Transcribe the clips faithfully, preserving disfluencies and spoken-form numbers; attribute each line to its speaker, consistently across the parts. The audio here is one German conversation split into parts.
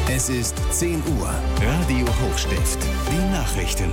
Speaker 1: Es ist zehn Uhr. Radio Hochstift. Die Nachrichten.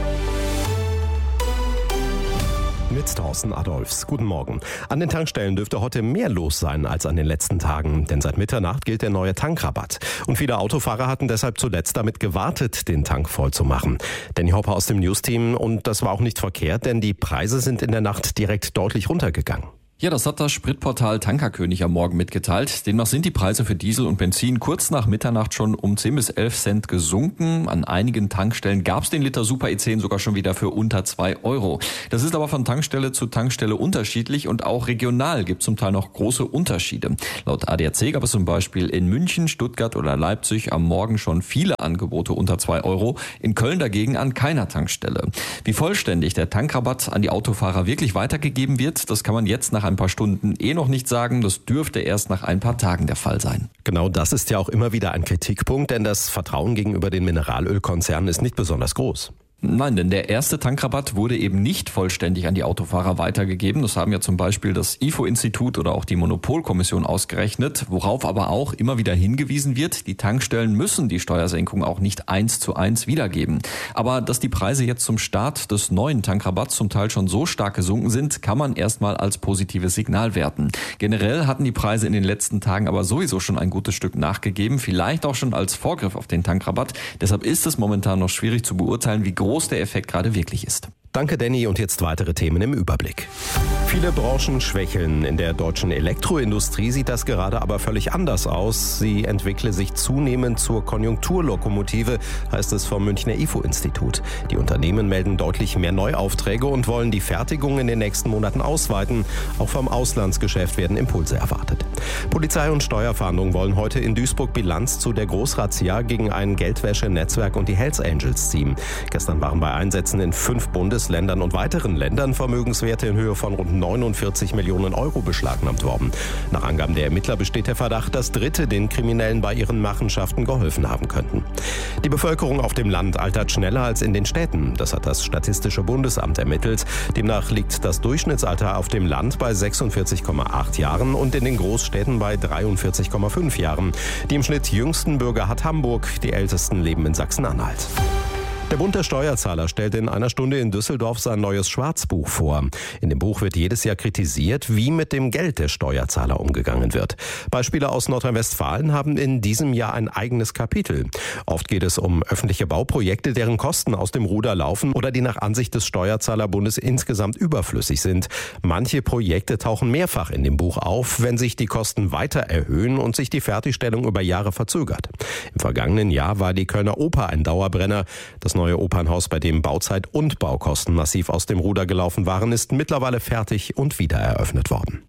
Speaker 2: Mit Thorsten Adolfs. Guten Morgen. An den Tankstellen dürfte heute mehr los sein als an den letzten Tagen, denn seit Mitternacht gilt der neue Tankrabatt. Und viele Autofahrer hatten deshalb zuletzt damit gewartet, den Tank voll zu machen. Danny Hopper aus dem News-Team, und das war auch nicht verkehrt, denn die Preise sind in der Nacht direkt deutlich runtergegangen.
Speaker 3: Ja, das hat das Spritportal Tankerkönig am Morgen mitgeteilt. Demnach sind die Preise für Diesel und Benzin kurz nach Mitternacht schon um zehn bis elf Cent gesunken. An einigen Tankstellen gab es den Liter Super E zehn sogar schon wieder für unter zwei Euro. Das ist aber von Tankstelle zu Tankstelle unterschiedlich und auch regional gibt es zum Teil noch große Unterschiede. Laut A D A C gab es zum Beispiel in München, Stuttgart oder Leipzig am Morgen schon viele Angebote unter zwei Euro. In Köln dagegen an keiner Tankstelle. Wie vollständig der Tankrabatt an die Autofahrer wirklich weitergegeben wird, das kann man jetzt nach ein paar Stunden eh noch nicht sagen. Das dürfte erst nach ein paar Tagen der Fall sein.
Speaker 2: Genau das ist ja auch immer wieder ein Kritikpunkt, denn das Vertrauen gegenüber den Mineralölkonzernen ist nicht besonders groß.
Speaker 3: Nein, denn der erste Tankrabatt wurde eben nicht vollständig an die Autofahrer weitergegeben. Das haben ja zum Beispiel das I F O-Institut oder auch die Monopolkommission ausgerechnet, worauf aber auch immer wieder hingewiesen wird, die Tankstellen müssen die Steuersenkung auch nicht eins zu eins wiedergeben. Aber dass die Preise jetzt zum Start des neuen Tankrabatts zum Teil schon so stark gesunken sind, kann man erstmal als positives Signal werten. Generell hatten die Preise in den letzten Tagen aber sowieso schon ein gutes Stück nachgegeben, vielleicht auch schon als Vorgriff auf den Tankrabatt. Deshalb ist es momentan noch schwierig zu beurteilen, wie groß groß der Effekt gerade wirklich ist.
Speaker 2: Danke, Danny. Und jetzt weitere Themen im Überblick. Viele Branchen schwächeln. In der deutschen Elektroindustrie sieht das gerade aber völlig anders aus. Sie entwickle sich zunehmend zur Konjunkturlokomotive, heißt es vom Münchner I F O-Institut. Die Unternehmen melden deutlich mehr Neuaufträge und wollen die Fertigung in den nächsten Monaten ausweiten. Auch vom Auslandsgeschäft werden Impulse erwartet. Polizei und Steuerfahndung wollen heute in Duisburg Bilanz zu der Großrazzia gegen ein Geldwäsche-Netzwerk und die Hells Angels ziehen. Gestern waren bei Einsätzen in fünf Bundesländern und weiteren Ländern Vermögenswerte in Höhe von rund neunundvierzig Millionen Euro beschlagnahmt worden. Nach Angaben der Ermittler besteht der Verdacht, dass Dritte den Kriminellen bei ihren Machenschaften geholfen haben könnten. Die Bevölkerung auf dem Land altert schneller als in den Städten. Das hat das Statistische Bundesamt ermittelt. Demnach liegt das Durchschnittsalter auf dem Land bei sechsundvierzig Komma acht Jahren und in den Großstädten bei dreiundvierzig Komma fünf Jahren. Die im Schnitt jüngsten Bürger hat Hamburg, die ältesten leben in Sachsen-Anhalt. Der Bund der Steuerzahler stellt in einer Stunde in Düsseldorf sein neues Schwarzbuch vor. In dem Buch wird jedes Jahr kritisiert, wie mit dem Geld der Steuerzahler umgegangen wird. Beispiele aus Nordrhein-Westfalen haben in diesem Jahr ein eigenes Kapitel. Oft geht es um öffentliche Bauprojekte, deren Kosten aus dem Ruder laufen oder die nach Ansicht des Steuerzahlerbundes insgesamt überflüssig sind. Manche Projekte tauchen mehrfach in dem Buch auf, wenn sich die Kosten weiter erhöhen und sich die Fertigstellung über Jahre verzögert. Im vergangenen Jahr war die Kölner Oper ein Dauerbrenner. Das neue Opernhaus, bei dem Bauzeit und Baukosten massiv aus dem Ruder gelaufen waren, ist mittlerweile fertig und wieder eröffnet worden.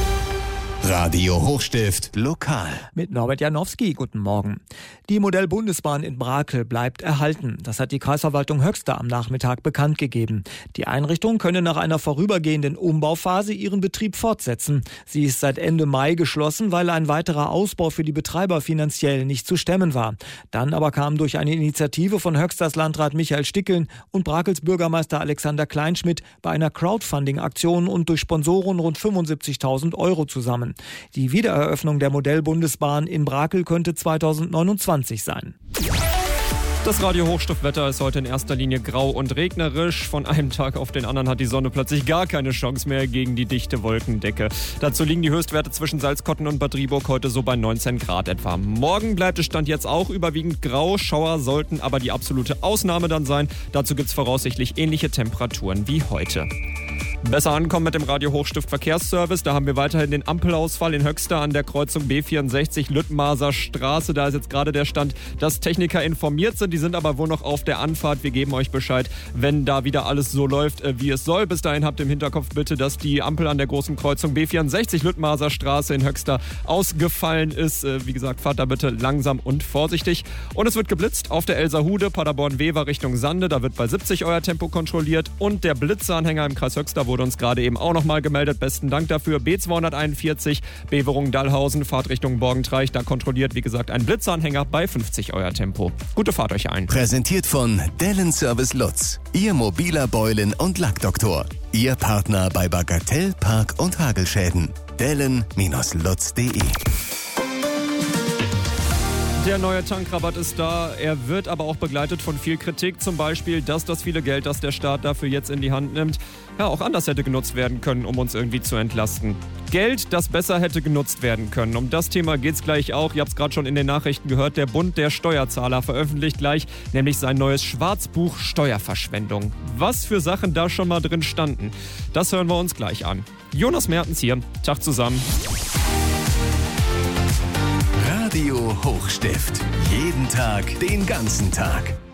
Speaker 1: Radio Hochstift lokal.
Speaker 4: Mit Norbert Janowski, guten Morgen. Die Modellbundesbahn in Brakel bleibt erhalten. Das hat die Kreisverwaltung Höxter am Nachmittag bekannt gegeben. Die Einrichtung könne nach einer vorübergehenden Umbauphase ihren Betrieb fortsetzen. Sie ist seit Ende Mai geschlossen, weil ein weiterer Ausbau für die Betreiber finanziell nicht zu stemmen war. Dann aber kam durch eine Initiative von Höxters Landrat Michael Stickeln und Brakels Bürgermeister Alexander Kleinschmidt bei einer Crowdfunding-Aktion und durch Sponsoren rund fünfundsiebzigtausend Euro zusammen. Die Wiedereröffnung der Modellbundesbahn in Brakel könnte zweitausendneunundzwanzig sein.
Speaker 5: Das Radio-Hochstiftwetter ist heute in erster Linie grau und regnerisch. Von einem Tag auf den anderen hat die Sonne plötzlich gar keine Chance mehr gegen die dichte Wolkendecke. Dazu liegen die Höchstwerte zwischen Salzkotten und Bad Driburg heute so bei neunzehn Grad etwa. Morgen bleibt es Stand jetzt auch überwiegend grau. Schauer sollten aber die absolute Ausnahme dann sein. Dazu gibt es voraussichtlich ähnliche Temperaturen wie heute. Besser ankommen mit dem Radio-Hochstift Verkehrsservice. Da haben wir weiterhin den Ampelausfall in Höxter an der Kreuzung B vierundsechzig Lüttmaser Straße. Da ist jetzt gerade der Stand, dass Techniker informiert sind. Die sind aber wohl noch auf der Anfahrt. Wir geben euch Bescheid, wenn da wieder alles so läuft, wie es soll. Bis dahin habt im Hinterkopf bitte, dass die Ampel an der großen Kreuzung B vierundsechzig Lüttmaser Straße in Höxter ausgefallen ist. Wie gesagt, fahrt da bitte langsam und vorsichtig. Und es wird geblitzt auf der Elserhude, Paderborn-Wever Richtung Sande. Da wird bei siebzig euer Tempo kontrolliert. Und der Blitzeanhänger im Kreis Höxter wurde uns gerade eben auch nochmal gemeldet. Besten Dank dafür. B zweihunderteinundvierzig, Beverungen-Dallhausen, Fahrtrichtung Borgentreich. Da kontrolliert, wie gesagt, ein Blitzeanhänger bei fünfzig euer Tempo. Gute Fahrt euch ein.
Speaker 1: Präsentiert von Dellen Service Lutz, Ihr mobiler Beulen- und Lackdoktor. Ihr Partner bei Bagatell, Park- und Hagelschäden. Dellen Lutz punkt de
Speaker 5: Der neue Tankrabatt ist da, er wird aber auch begleitet von viel Kritik, zum Beispiel, dass das viele Geld, das der Staat dafür jetzt in die Hand nimmt, ja auch anders hätte genutzt werden können, um uns irgendwie zu entlasten. Geld, das besser hätte genutzt werden können. Um das Thema geht's gleich auch. Ihr habt es gerade schon in den Nachrichten gehört, der Bund der Steuerzahler veröffentlicht gleich nämlich sein neues Schwarzbuch Steuerverschwendung. Was für Sachen da schon mal drin standen, das hören wir uns gleich an. Jonas Mertens hier, Tag zusammen.
Speaker 1: Radio Hochstift. Jeden Tag, den ganzen Tag.